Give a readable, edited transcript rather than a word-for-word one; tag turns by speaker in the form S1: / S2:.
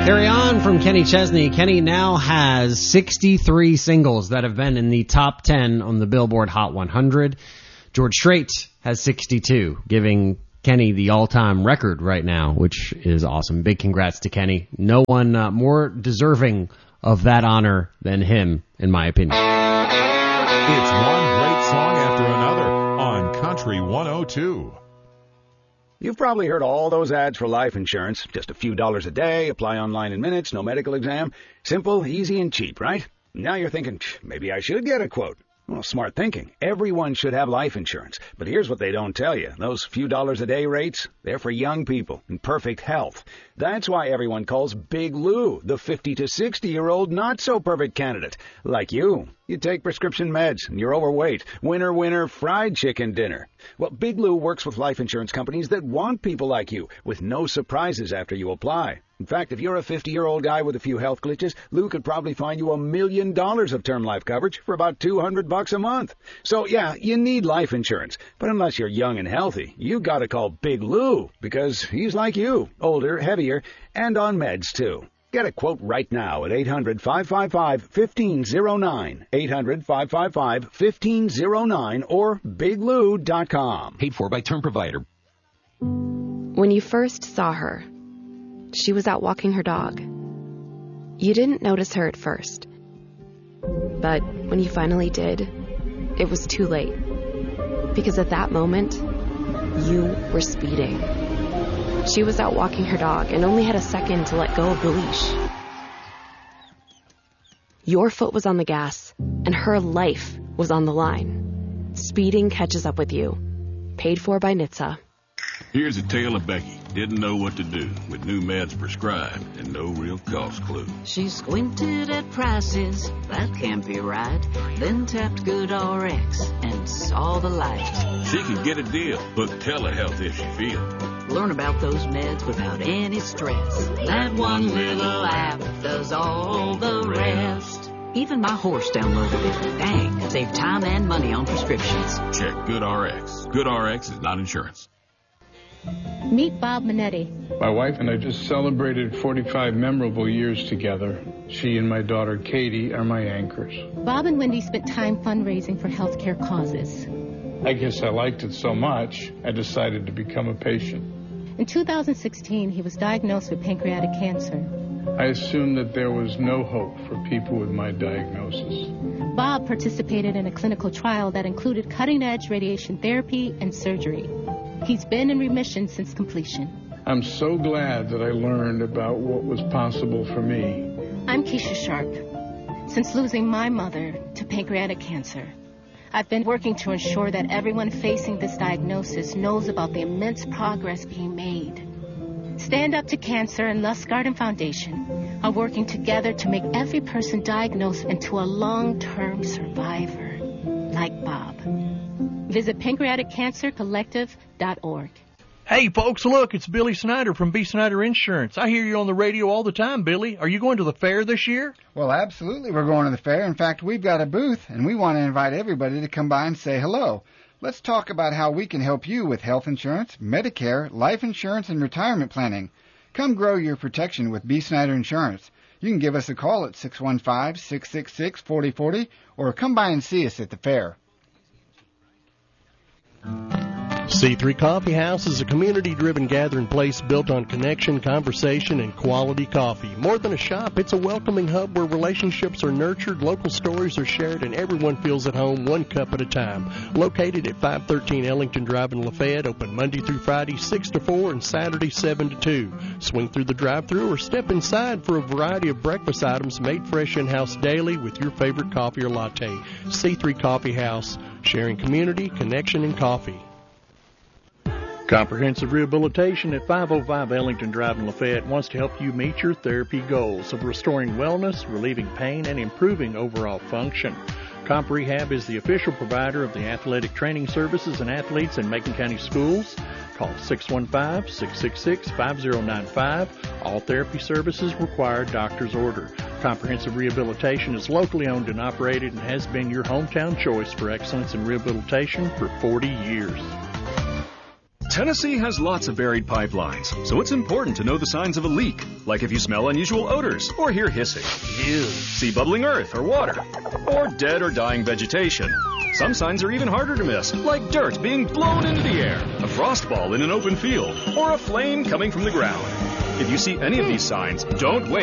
S1: Carry On from Kenny Chesney. Kenny now has 63 singles that have been in the top 10 on the Billboard Hot 100. George Strait has 62, giving Kenny the all-time record right now, which is awesome. Big congrats to Kenny. No one more deserving of that honor than him, in my opinion.
S2: It's one great song after another on Country 102.
S3: You've probably heard all those ads for life insurance. Just a few dollars a day, apply online in minutes, no medical exam. Simple, easy, and cheap, right? Now you're thinking, maybe I should get a quote. Well, smart thinking. Everyone should have life insurance. But here's what they don't tell you. Those few dollars a day rates, they're for young people in perfect health. That's why everyone calls Big Lou the 50 to 60-year-old not-so-perfect candidate. Like you. You take prescription meds, and you're overweight. Winner, winner, fried chicken dinner. Well, Big Lou works with life insurance companies that want people like you, with no surprises after you apply. In fact, if you're a 50-year-old guy with a few health glitches, Lou could probably find you $1 million of term life coverage for about $200 a month. So, yeah, you need life insurance. But unless you're young and healthy, you gotta call Big Lou, because he's like you, older, heavier, and on meds, too. Get a quote right now at 800-555-1509, 800-555-1509, or biglou.com.
S4: Paid for by term provider.
S5: When you first saw her, she was out walking her dog. You didn't notice her at first. But when you finally did, it was too late. Because at that moment, you were speeding. She was out walking her dog and only had a second to let go of the leash. Your foot was on the gas, and her life was on the line. Speeding catches up with you. Paid for by NHTSA.
S6: Here's a tale of Becky. Didn't know what to do with new meds prescribed and no real cost clue.
S7: She squinted at prices, that can't be right. Then tapped GoodRx and saw the light.
S6: She can get a deal. Book telehealth if she feels.
S7: Learn about those meds without any stress. That one little app does all the rest. Even my horse downloaded it. Dang, save time and money on prescriptions.
S6: Check GoodRx. GoodRx is not insurance.
S8: Meet Bob Minetti.
S9: My wife and I just celebrated 45 memorable years together. She and my daughter Katie are my anchors.
S8: Bob and Wendy spent time fundraising for healthcare causes.
S9: I guess I liked it so much, I decided to become a patient.
S8: In 2016, he was diagnosed with pancreatic cancer.
S9: I assumed that there was no hope for people with my diagnosis.
S8: Bob participated in a clinical trial that included cutting-edge radiation therapy and surgery. He's been in remission since completion.
S9: I'm so glad that I learned about what was possible for me.
S8: I'm Keisha Sharp. Since losing my mother to pancreatic cancer, I've been working to ensure that everyone facing this diagnosis knows about the immense progress being made. Stand Up to Cancer and Lusk Garden Foundation are working together to make every person diagnosed into a long-term survivor, like Bob. Visit pancreaticcancercollective.org.
S10: Hey, folks, look, it's Billy Snyder from B. Snyder Insurance. I hear you on the radio all the time, Billy. Are you going to the fair this year?
S11: Well, absolutely, we're going to the fair. In fact, we've got a booth, and we want to invite everybody to come by and say hello. Let's talk about how we can help you with health insurance, Medicare, life insurance, and retirement planning. Come grow your protection with B. Snyder Insurance. You can give us a call at 615-666-4040 or come by and see us at the fair.
S12: C3 Coffee House is a community-driven gathering place built on connection, conversation, and quality coffee. More than a shop, it's a welcoming hub where relationships are nurtured, local stories are shared, and everyone feels at home one cup at a time. Located at 513 Ellington Drive in Lafayette, open Monday through Friday 6 to 4 and Saturday 7 to 2. Swing through the drive-thru or step inside for a variety of breakfast items made fresh in-house daily with your favorite coffee or latte. C3 Coffee House, sharing community, connection, and coffee. Comprehensive Rehabilitation at 505 Ellington Drive in Lafayette wants to help you meet your therapy goals of restoring wellness, relieving pain, and improving overall function. Comp Rehab is the official provider of the athletic training services and athletes in Macon County schools. Call 615-666-5095. All therapy services require doctor's order. Comprehensive Rehabilitation is locally owned and operated and has been your hometown choice for excellence in rehabilitation for 40 years.
S4: Tennessee has lots of buried pipelines, so it's important to know the signs of a leak, like if you smell unusual odors or hear hissing. Ew. See bubbling earth or water, or dead or dying vegetation. Some signs are even harder to miss, like dirt being blown into the air, a frost ball in an open field, or a flame coming from the ground. If you see any of these signs, don't wait.